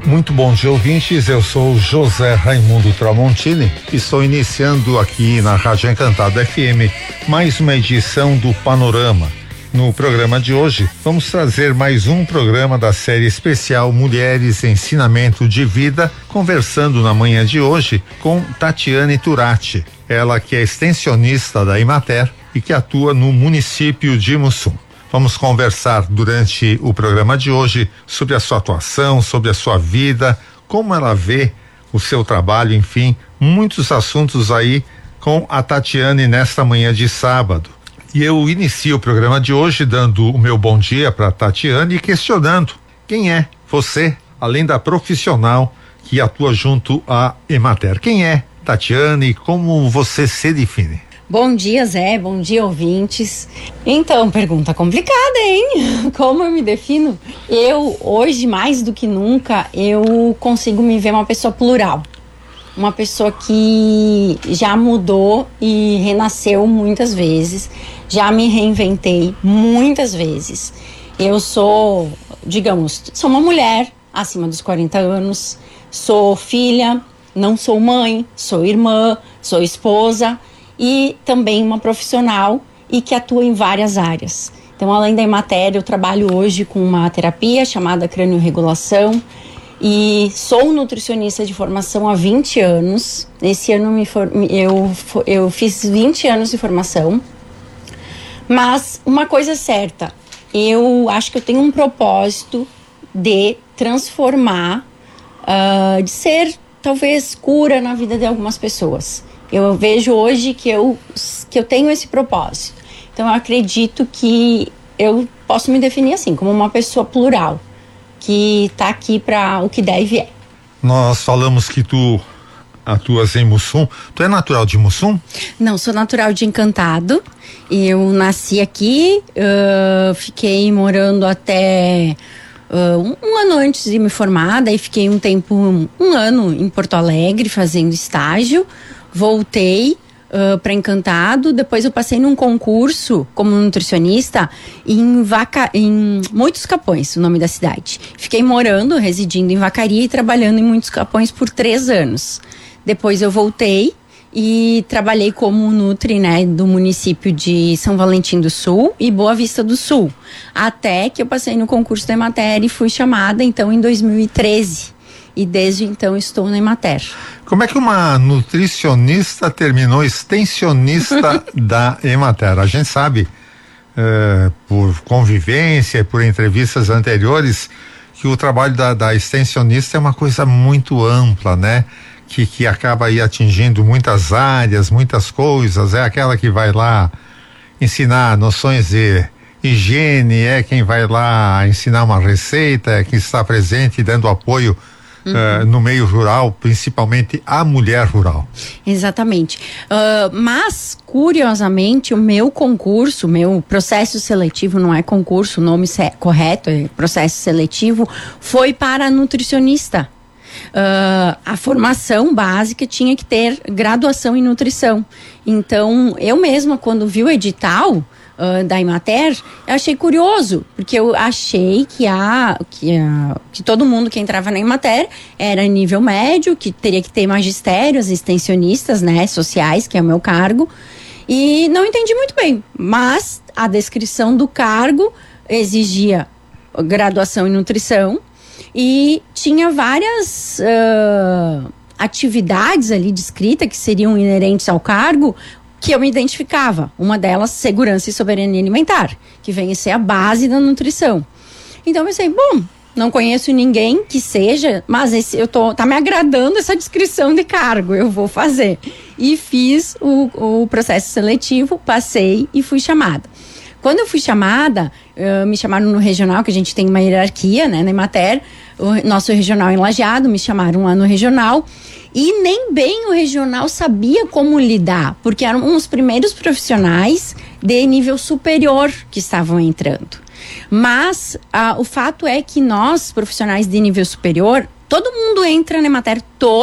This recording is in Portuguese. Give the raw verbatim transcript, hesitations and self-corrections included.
Muito bom dia, ouvintes. Eu sou José Raimundo Tramontini e estou iniciando aqui na Rádio Encantado F M mais uma edição do Panorama. No programa de hoje, vamos trazer mais um programa da série especial Mulheres Ensinamento de Vida, conversando na manhã de hoje com Tatiane Turati, ela que é extensionista da Emater e que atua no município de Mussum. Vamos conversar durante o programa de hoje sobre a sua atuação, sobre a sua vida, como ela vê o seu trabalho, enfim, muitos assuntos aí com a Tatiane nesta manhã de sábado. E eu inicio o programa de hoje dando o meu bom dia para a Tatiane e questionando quem é você, além da profissional que atua junto à Emater. Quem é Tatiane e como você se define? Bom dia, Zé. Bom dia, ouvintes. Então, pergunta complicada, hein? Como eu me defino? Eu, hoje, mais do que nunca, eu consigo me ver uma pessoa plural. Uma pessoa que já mudou e renasceu muitas vezes. Já me reinventei muitas vezes. Eu sou, digamos, sou uma mulher acima dos quarenta anos. Sou filha, não sou mãe, sou irmã, sou esposa. E também uma profissional e que atua em várias áreas. Então, além da Emater, eu trabalho hoje com uma terapia chamada cranioregulação e sou nutricionista de formação há vinte anos. Esse ano me for, eu, eu fiz vinte anos de formação. Mas uma coisa é certa, eu acho que eu tenho um propósito de transformar, uh, de ser talvez cura na vida de algumas pessoas. Eu vejo hoje que eu, que eu tenho esse propósito. Então, eu acredito que eu posso me definir assim, como uma pessoa plural, que está aqui para o que der e vier. Nós falamos que tu atuas em Mussum. Tu é natural de Mussum? Não, sou natural de Encantado. Eu nasci aqui, uh, fiquei morando até uh, um, um ano antes de me formar. Daí fiquei um tempo, um, um ano em Porto Alegre fazendo estágio. Voltei uh, para Encantado, depois eu passei num concurso como nutricionista em, Vaca, em Muitos Capões, o nome da cidade. Fiquei morando, residindo em Vacaria e trabalhando em Muitos Capões por três anos. Depois eu voltei e trabalhei como nutri, né, do município de São Valentim do Sul e Boa Vista do Sul. Até que eu passei no concurso da Emater e fui chamada, então, em dois mil e treze. E desde então estou na Emater. Como é que uma nutricionista terminou extensionista da Emater? A gente sabe, uh, por convivência, por entrevistas anteriores, que o trabalho da, da extensionista é uma coisa muito ampla, né? Que, que acaba aí atingindo muitas áreas, muitas coisas. É aquela que vai lá ensinar noções de higiene, é quem vai lá ensinar uma receita, é quem está presente dando apoio Uhum. Uh, no meio rural, principalmente a mulher rural. Exatamente. Uh, mas, curiosamente, o meu concurso, o meu processo seletivo, não é concurso, o nome é correto, é processo seletivo, foi para nutricionista. Uh, a formação básica tinha que ter graduação em nutrição. Então, eu mesma, quando vi o edital Uh, da Emater, eu achei curioso, porque eu achei que, a, que, a, que todo mundo que entrava na Emater era nível médio, que teria que ter magistério, as extensionistas, né, sociais, que é o meu cargo, e não entendi muito bem, mas a descrição do cargo exigia graduação em nutrição e tinha várias uh, atividades ali descritas que seriam inerentes ao cargo, que eu me identificava. Uma delas, segurança e soberania alimentar, que vem a ser a base da nutrição. Então eu pensei, bom, não conheço ninguém que seja, mas esse, eu tô, tá me agradando essa descrição de cargo, eu vou fazer. E fiz o, o processo seletivo, passei e fui chamada. Quando eu fui chamada, uh, me chamaram no regional, que a gente tem uma hierarquia, né, na Emater, o nosso regional em Lajeado, me chamaram lá no regional, e nem bem o regional sabia como lidar, porque eram os primeiros profissionais de nível superior que estavam entrando. Mas ah, o fato é que nós, profissionais de nível superior, todo mundo entra na Emater, todo